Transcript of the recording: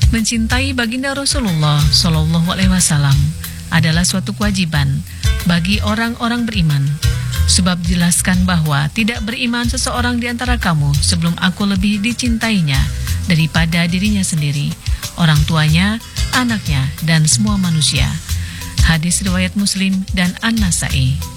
Mencintai baginda Rasulullah Shallallahu Alaihi Wasallam adalah suatu kewajiban bagi orang-orang beriman. Sebab dijelaskan bahwa tidak beriman seseorang di antara kamu sebelum aku lebih dicintainya daripada dirinya sendiri, orang tuanya, anaknya, dan semua manusia. Hadis riwayat Muslim dan An-Nasa'i.